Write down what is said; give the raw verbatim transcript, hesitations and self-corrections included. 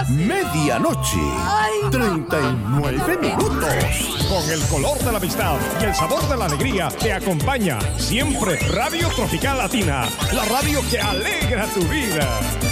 Medianoche, treinta y nueve minutos. Con el color de la amistad y el sabor de la alegría te acompaña siempre Radio Tropical Latina, la radio que alegra tu vida.